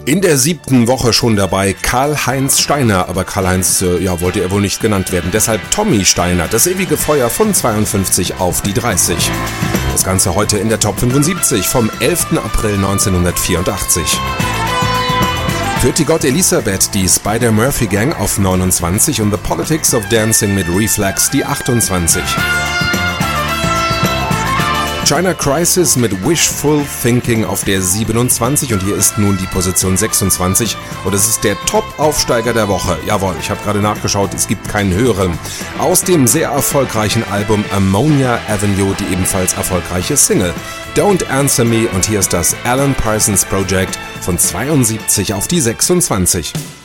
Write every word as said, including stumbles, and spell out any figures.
In der siebten Woche schon dabei Karl-Heinz Steiner, aber Karl-Heinz, äh, ja, wollte er wohl nicht genannt werden. Deshalb Tommy Steiner, das ewige Feuer von zweiundfünfzig auf die dreißig. Das Ganze heute in der Top fünfundsiebzig vom elften April neunzehnhundertvierundachtzig. Pretty God Elisabeth, die Spider-Murphy Gang auf neunundzwanzig und The Politics of Dancing mit Reflex die achtundzwanzig. China Crisis mit Wishful Thinking auf der siebenundzwanzig und hier ist nun die Position sechsundzwanzig und es ist der Top-Aufsteiger der Woche. Jawohl, ich habe gerade nachgeschaut, es gibt keinen höheren. Aus dem sehr erfolgreichen Album Ammonia Avenue die ebenfalls erfolgreiche Single Don't Answer Me und hier ist das Alan Parsons Project von zweiundsiebzig auf die sechsundzwanzig.